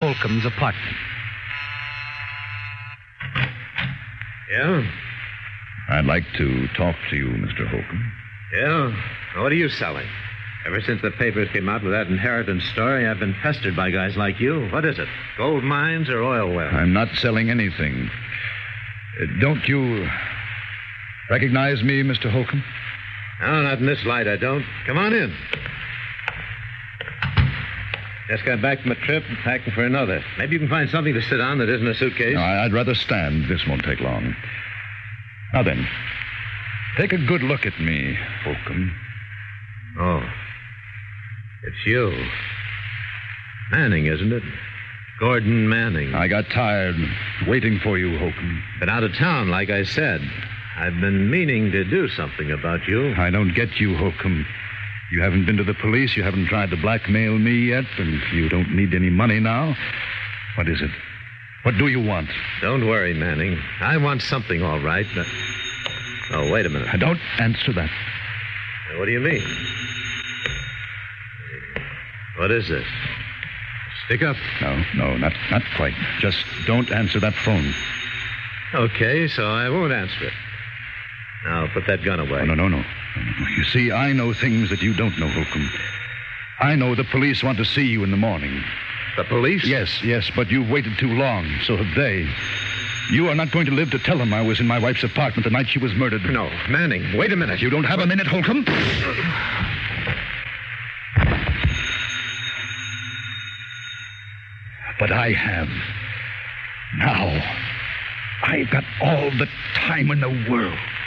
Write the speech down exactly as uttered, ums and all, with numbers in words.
Holcomb's apartment. Yeah? I'd like to talk to you, Mister Holcomb. Yeah? What are you selling? Ever since the papers came out with that inheritance story, I've been pestered by guys like you. What is it? Gold mines or oil wells? I'm not selling anything. Uh, don't you recognize me, Mister Holcomb? No, not in this light, I don't. Come on in. Just got back from a trip and packing for another. Maybe you can find something to sit on that isn't a suitcase. No, I'd rather stand. This won't take long. Now then, take a good look at me, Holcomb. Oh. It's you. Manning, isn't it? Gordon Manning. I got tired waiting for you, Holcomb. Been out of town, like I said. I've been meaning to do something about you. I don't get you, Holcomb. You haven't been to the police. You haven't tried to blackmail me yet, and you don't need any money now. What is it? What do you want? Don't worry, Manning. I want something, all right. But... Oh, wait a minute. Don't answer that. What do you mean? What is this? Stick up. No, no, not, not quite. Just don't answer that phone. Okay, so I won't answer it. Now, put that gun away. Oh, no, no, no, no. You see, I know things that you don't know, Holcomb. I know the police want to see you in the morning. The police? Yes, yes, but you've waited too long. So have they. You are not going to live to tell them I was in my wife's apartment the night she was murdered. No, Manning, wait a minute. You don't have a minute, Holcomb? But I have. Now, I've got all the time in the world.